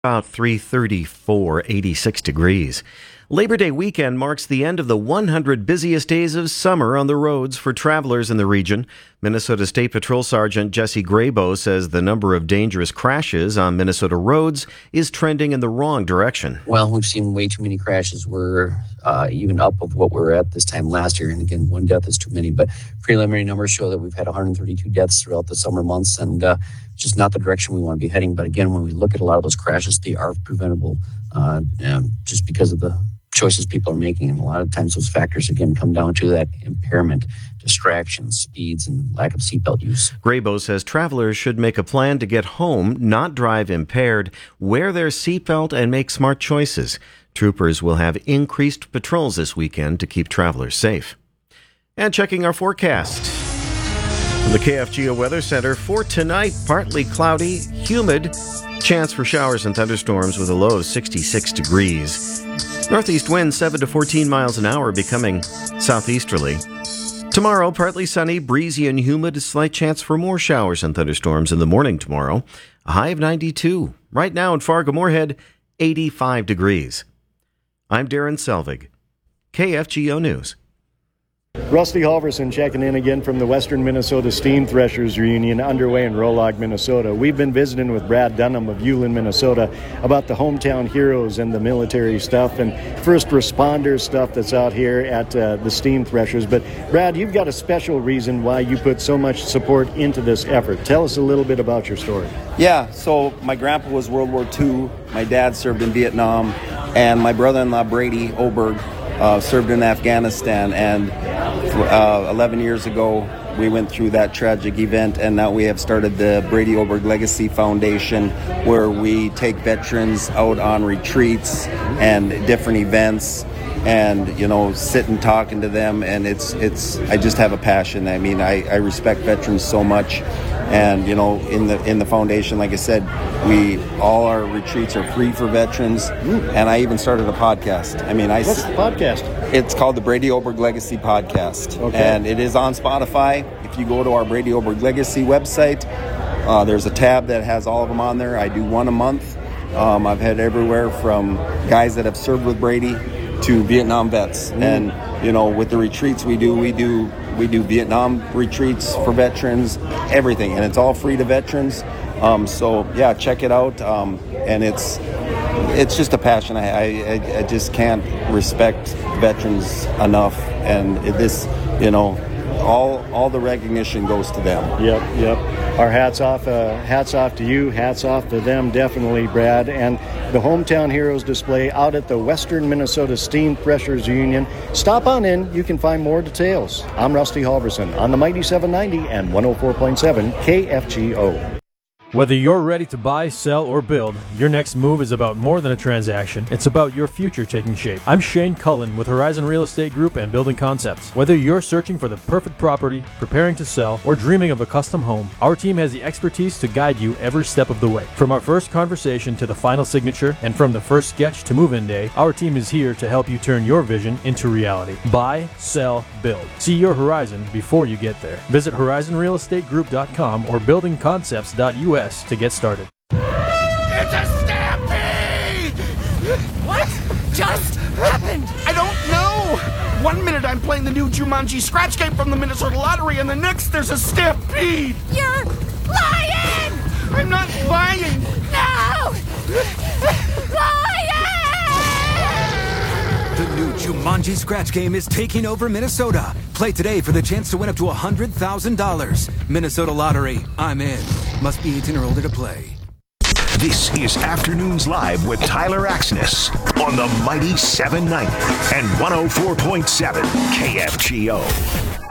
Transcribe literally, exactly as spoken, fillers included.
About three thirty-four, eighty-six degrees. Labor Day weekend marks the end of the one hundred busiest days of summer on the roads for travelers in the region. Minnesota State Patrol Sergeant Jesse Graybo says the number of dangerous crashes on Minnesota roads is trending in the wrong direction. Well, we've seen way too many crashes. We're uh, even up of what we were at this time last year. And again, one death is too many. But preliminary numbers show that we've had one hundred thirty-two deaths throughout the summer months. And uh, just not the direction we want to be heading. But again, when we look at a lot of those crashes, they are preventable uh, just because of the choices people are making. And a lot of times those factors, again, come down to that impairment, distractions, speeds, and lack of seatbelt use. Graybo says travelers should make a plan to get home, not drive impaired, wear their seatbelt, and make smart choices. Troopers will have increased patrols this weekend to keep travelers safe. And checking our forecast. From the K F G O Weather Center, for tonight, partly cloudy, humid, chance for showers and thunderstorms with a low of sixty-six degrees. Northeast winds seven to fourteen miles an hour, becoming southeasterly. Tomorrow, partly sunny, breezy and humid, a slight chance for more showers and thunderstorms in the morning tomorrow. A high of ninety-two. Right now in Fargo-Moorhead, eighty-five degrees. I'm Darren Selvig, K F G O News. Rusty Halverson checking in again from the Western Minnesota Steam Threshers Reunion underway in Rolog, Minnesota. We've been visiting with Brad Dunham of Ulen, Minnesota about the hometown heroes and the military stuff and first responder stuff that's out here at uh, the Steam Threshers. But Brad, you've got a special reason why you put so much support into this effort. Tell us a little bit about your story. Yeah, so my grandpa was World War Two, my dad served in Vietnam, and my brother-in-law Brady Oberg Uh, served in Afghanistan, and uh, eleven years ago we went through that tragic event, and now we have started the Brady Oberg Legacy Foundation, where we take veterans out on retreats and different events, and you know, sit and talking to them, and it's it's I just have a passion. I mean, I, I respect veterans so much. And you know, in the in the foundation, like I said, we all our retreats are free for veterans, and I even started a podcast. I mean, I what's the podcast? It's called the Brady Oberg Legacy Podcast, okay. And it is on Spotify. If you go to our Brady Oberg Legacy website, uh, there's a tab that has all of them on there. I do one a month. Um, I've had everywhere from guys that have served with Brady to Vietnam vets, mm. and you know, with the retreats we do, we do. We do Vietnam retreats for veterans, everything, and it's all free to veterans. Um, so yeah, check it out. Um, and it's it's just a passion. I, I I just can't respect veterans enough, and this, you know, all all the recognition goes to them. Yep, yep. Our hats off, uh, hats off to you, hats off to them, definitely, Brad. And the Hometown Heroes display out at the Western Minnesota Steam Threshers Union. Stop on in, you can find more details. I'm Rusty Halverson on the Mighty seven ninety and one oh four point seven K F G O. Whether you're ready to buy, sell, or build, your next move is about more than a transaction. It's about your future taking shape. I'm Shane Cullen with Horizon Real Estate Group and Building Concepts. Whether you're searching for the perfect property, preparing to sell, or dreaming of a custom home, our team has the expertise to guide you every step of the way. From our first conversation to the final signature, and from the first sketch to move-in day, our team is here to help you turn your vision into reality. Buy, sell, build. See your horizon before you get there. Visit horizon real estate group dot com or building concepts dot U S to get started. It's a stampede! What just happened? I don't know! One minute I'm playing the new Jumanji scratch game from the Minnesota Lottery, and the next there's a stampede! You're lying! I'm not lying! No! Lying! The new Jumanji scratch game is taking over Minnesota. Play today for the chance to win up to one hundred thousand dollars. Minnesota Lottery. I'm in. Must be eighteen or older to play. This is Afternoons Live with Tyler Axness on the Mighty seven ninety and one oh four point seven K F G O.